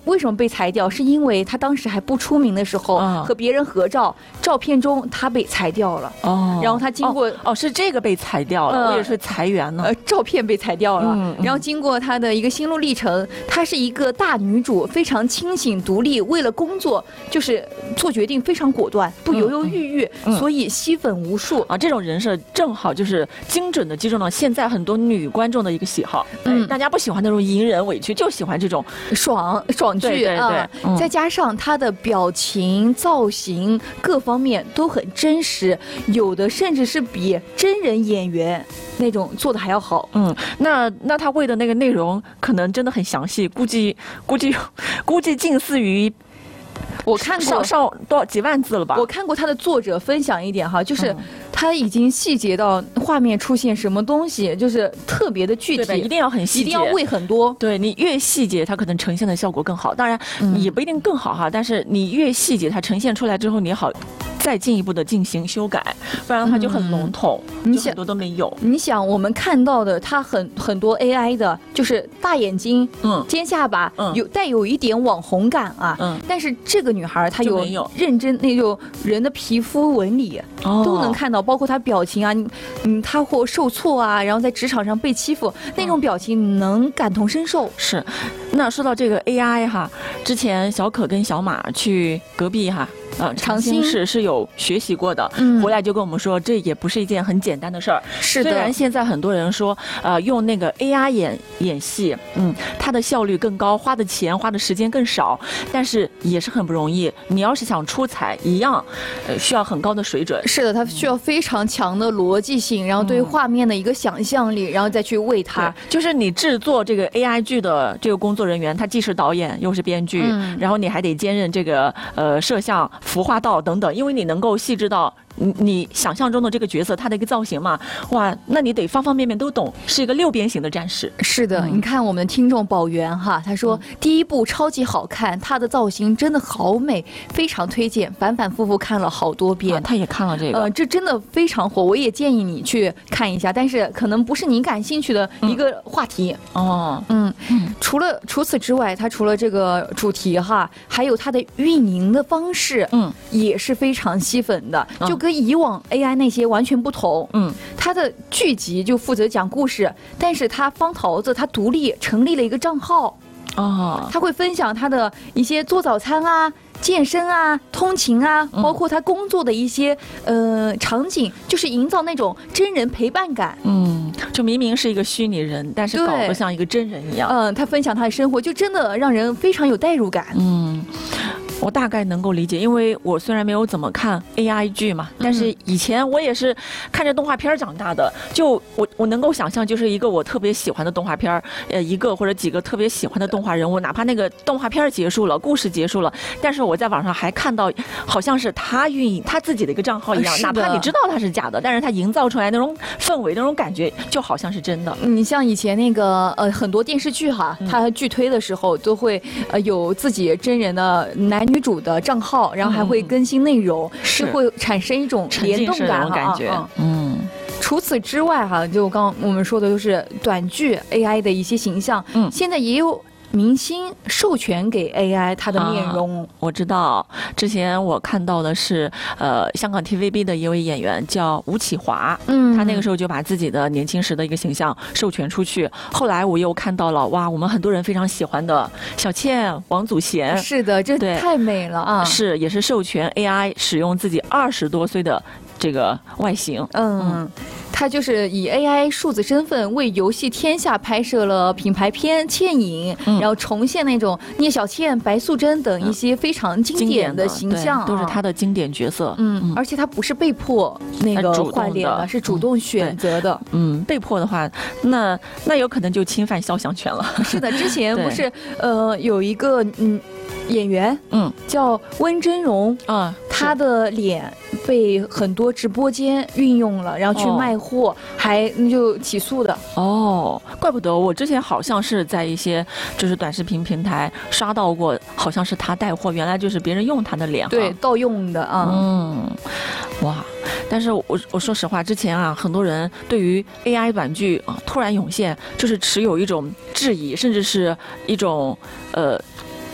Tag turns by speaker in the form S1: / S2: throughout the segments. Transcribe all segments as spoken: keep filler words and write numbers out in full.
S1: 为什么被裁掉？是因为他当时还不出名的时候，
S2: 嗯
S1: 和别人合照，照片中他被裁掉了。
S2: 哦，
S1: 然后他经过
S2: 哦哦是这个被裁掉了，
S1: 呃
S2: 我也是裁员呢。
S1: 呃，照片被裁掉了。
S2: 嗯嗯
S1: 然后经过他的一个心路历程，她是一个大女主，非常清醒独立，为了工作就是做决定非常果断，不犹犹豫豫，
S2: 嗯嗯
S1: 所以吸粉无数。
S2: 啊，这种人设正好就是精准的击中了现在很多女观众的一个喜好。
S1: 嗯
S2: 哎大家不喜欢那种隐忍委屈，就喜欢这种
S1: 爽爽剧
S2: 对对对
S1: 啊、
S2: 嗯
S1: 再加上她的表情、造型各方面都很真实，有的甚至是比真人演员那种做的还要好。
S2: 嗯，那那他为的那个内容可能真的很详细，估计估计估计近似于
S1: 我看过
S2: 上上多少几万字了吧？
S1: 我看过他的作者分享一点哈，就是
S2: 嗯
S1: 他已经细节到画面出现什么东西，就是特别的具
S2: 对吧？一
S1: 体，
S2: 定要很细节，
S1: 一定要喂很多。
S2: 对你越细节，它可能呈现的效果更好。当然
S1: 嗯
S2: 也不一定更好哈，但是你越细节，它呈现出来之后，你好再进一步的进行修改，不然它就很笼统，
S1: 你想
S2: 就很多都没有。
S1: 你想，我们看到的，它很很多 A I 的，就是大眼睛、
S2: 嗯
S1: 尖下巴，
S2: 嗯
S1: 有带有一点网红感啊。
S2: 嗯
S1: 但是这个女孩她有
S2: 就没有
S1: 认真那种人的皮肤纹理。
S2: 哦
S1: 都能看到，包括她表情啊，嗯，她或受挫啊，然后在职场上被欺负那种表情，你能感同身受。
S2: 是，那说到这个 A I 哈，之前小可跟小马去隔壁哈。呃，长兴市是有学习过的，
S1: 嗯
S2: 回来就跟我们说，这也不是一件很简单的事儿。
S1: 是
S2: 虽然现在很多人说，呃，用那个 A I 演演戏，嗯，它的效率更高，花的钱花的时间更少，但是也是很不容易。你要是想出彩，一样，呃，需要很高的水准。
S1: 是的，它需要非常强的逻辑性，然后对画面的一个想象力，然后再去为它。
S2: 对，就是你制作这个 A I 剧的这个工作人员，他既是导演又是编剧，
S1: 嗯
S2: 然后你还得兼任这个呃摄像、服化道等等，因为你能够细致到你你想象中的这个角色他的一个造型嘛，哇，那你得方方面面都懂，是一个六边形的战士。
S1: 是的，
S2: 嗯
S1: 你看我们的听众宝源哈，他说、第一部超级好看，他的造型真的好美，非常推荐，反反复复看了好多遍。
S2: 啊，他也看了这个，
S1: 呃，这真的非常火，我也建议你去看一下，但是可能不是你感兴趣的一个话题。
S2: 哦，
S1: 嗯，除了除此之外，它除了这个主题哈，还有它的运营的方式，
S2: 嗯，
S1: 也是非常吸粉的，
S2: 嗯
S1: 就跟以往 A I 那些完全不同。
S2: 嗯，
S1: 它的剧集就负责讲故事，但是它方桃子它独立成立了一个账号，
S2: 哦，
S1: 他会分享他的一些做早餐啊、健身啊、通勤啊，包括他工作的一些呃场景，就是营造那种真人陪伴感。
S2: 嗯，就明明是一个虚拟人，但是
S1: 对
S2: 搞得像一个真人一样。
S1: 嗯，他分享他的生活，就真的让人非常有代入感。
S2: 嗯，我大概能够理解，因为我虽然没有怎么看 A I 剧嘛，但是以前我也是看着动画片长大的，就我我能够想象，就是一个我特别喜欢的动画片，呃，一个或者几个特别喜欢的动画人物，哪怕那个动画片结束了，故事结束了，但是我在网上还看到，好像是他运营他自己的一个账号一样，
S1: 是的
S2: 哪怕你知道他是假的，但是他营造出来那种氛围、那种感觉，就好像是真的。
S1: 你像以前那个呃很多电视剧哈，它剧推的时候都会呃有自己真人的男女主的账号，然后还会更新内容，
S2: 是
S1: 就会产生一种
S2: 沉
S1: 联动
S2: 浸式的那
S1: 感哈
S2: 种感觉
S1: 啊。
S2: 嗯。
S1: 除此之外哈，就刚刚我们说的就是短剧 A I 的一些形象，
S2: 嗯
S1: 现在也有明星授权给 A I 它的面容。
S2: 啊我知道，之前我看到的是，呃，香港 T V B 的一位演员叫吴启华，
S1: 嗯
S2: 他那个时候就把自己的年轻时的一个形象授权出去。后来我又看到了，哇，我们很多人非常喜欢的小倩、王祖贤，
S1: 是的，这
S2: 对
S1: 太美了啊！
S2: 是也是授权 A I 使用自己二十多岁的这个外形。
S1: 嗯，他就是以 A I 数字身份为游戏天下拍摄了品牌片《倩影》，
S2: 嗯
S1: 然后重现那种聂小倩、白素贞等一些非常经典的形象、啊
S2: 对都是他的经典角色。
S1: 嗯，而且他不是被迫那个
S2: 他主动
S1: 换脸的，
S2: 的
S1: 是主动选择的。
S2: 嗯，被迫的话，那那有可能就侵犯肖像权了。
S1: 是的，之前
S2: 对
S1: 不是呃有一个嗯演员
S2: 嗯
S1: 叫温真荣，
S2: 啊，
S1: 他的脸被很多直播间运用了，然后去
S2: 哦
S1: 卖货，还就起诉的。
S2: 哦，怪不得我之前好像是在一些就是短视频平台刷到过，好像是他带货，原来就是别人用他的脸哈。
S1: 对，盗用的啊。
S2: 嗯，哇！但是我我说实话，之前啊，很多人对于 A I 短剧啊突然涌现，就是持有一种质疑，甚至是一种呃。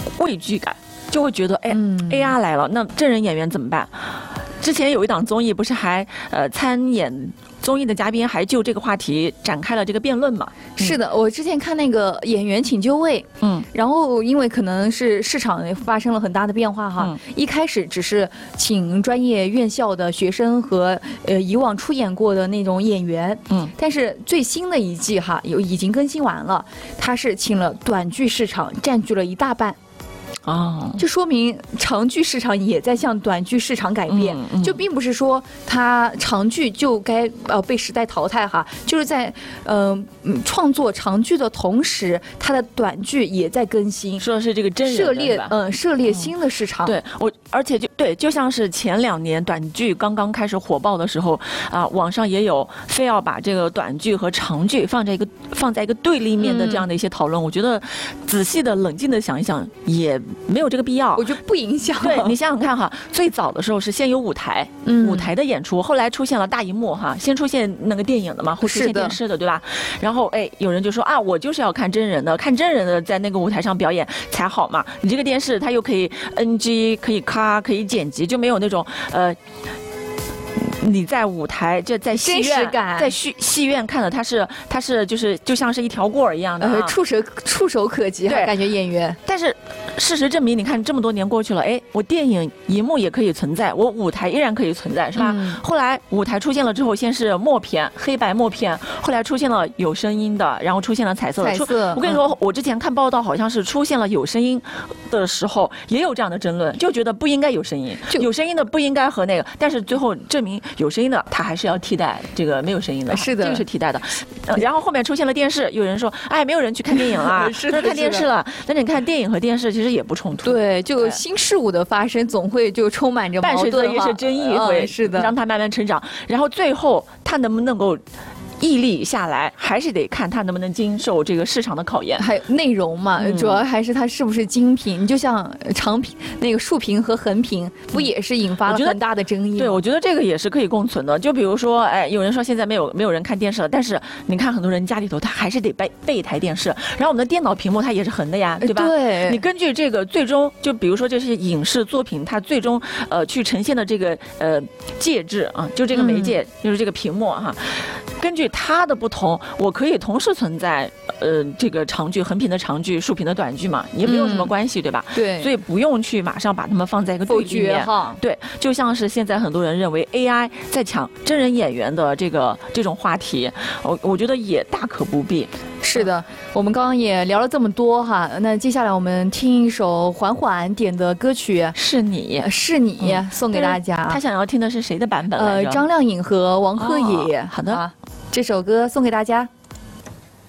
S2: 畏惧感，就会觉得哎、
S1: 嗯、
S2: A I 来了，那真人演员怎么办？之前有一档综艺不是还呃参演。综艺的嘉宾还就这个话题展开了这个辩论嘛？
S1: 是的，我之前看那个演员请就位，
S2: 嗯，
S1: 然后因为可能是市场发生了很大的变化哈，嗯、一开始只是请专业院校的学生和呃以往出演过的那种演员，嗯，但是最新的一季哈有已经更新完了，他是请了短剧市场占据了一大半。
S2: 哦，
S1: 就说明长剧市场也在向短剧市场改变，嗯嗯、就并不是说它长剧就该呃被时代淘汰哈，就是在呃创作长剧的同时，它的短剧也在更新，
S2: 说的是这个真人
S1: 涉猎嗯、呃、涉猎新的市场。
S2: 嗯、对我，而且就对，就像是前两年短剧刚刚开始火爆的时候啊，网上也有非要把这个短剧和长剧放在一个放在一个对立面的这样的一些讨论。嗯、我觉得仔细的、冷静的想一想也。没有这个必要，
S1: 我觉得不影响。
S2: 对你想想看哈，最早的时候是先有舞台，嗯、舞台的演出，后来出现了大荧幕哈，先出现那个电影的嘛，后出现电视的，对吧？然后哎，有人就说啊，我就是要看真人的，看真人的在那个舞台上表演才好嘛。你这个电视它又可以 N G， 可以咔，可以剪辑，就没有那种呃。你在舞台，这在戏院，在戏戏院看的，它是它是就是就像是一条过儿一样的、啊，
S1: 呃，触手触手可及，
S2: 对，
S1: 感觉演员。
S2: 但是事实证明，你看这么多年过去了，哎，我电影荧幕也可以存在，我舞台依然可以存在，是吧？嗯、后来舞台出现了之后，先是默片，黑白默片，后来出现了有声音的，然后出现了彩色的。
S1: 彩色。
S2: 我跟你说，嗯、我之前看报道，好像是出现了有声音的时候，也有这样的争论，就觉得不应该有声音，有声音的不应该和那个，但是最后证明有声音的，它还是要替代这个没有声音的，
S1: 是的，
S2: 这个是替代的。呃、然后后面出现了电视，有人说，哎，没有人去看电影了，
S1: 是的，
S2: 看电视了。但是你看电影和电视其实也不冲突，
S1: 对，就新事物的发生总会就充满着矛盾，
S2: 伴随着一些争议会、
S1: 嗯、是的，
S2: 让它慢慢成长，然后最后它能不能够屹立下来，还是得看它能不能经受这个市场的考验，
S1: 还有内容嘛，嗯、主要还是它是不是精品。你就像长屏那个竖屏和横屏，不也是引发了很大的争议？
S2: 对，我觉得这个也是可以共存的。就比如说，哎，有人说现在没有没有人看电视了，但是你看很多人家里头他还是得备备一台电视，然后我们的电脑屏幕它也是横的呀，对吧？
S1: 对。
S2: 你根据这个最终，就比如说这是影视作品，它最终呃去呈现的这个呃介质啊，就这个媒介，嗯、就是这个屏幕哈。根据它的不同，我可以同时存在，呃，这个长剧、横屏的长剧、竖屏的短剧嘛，也没有什么关系，嗯、对吧？
S1: 对，
S2: 所以不用去马上把它们放在一个对立面。对，就像是现在很多人认为 A I 在抢真人演员的这个这种话题，我我觉得也大可不必。
S1: 是的，我们刚刚也聊了这么多哈，那接下来我们听一首缓缓点的歌曲，
S2: 是你
S1: 是你、嗯、送给大家。
S2: 他想要听的是谁的版本来着？
S1: 呃，张靓颖和王鹤野。
S2: 哦、好的、啊，
S1: 这首歌送给大家。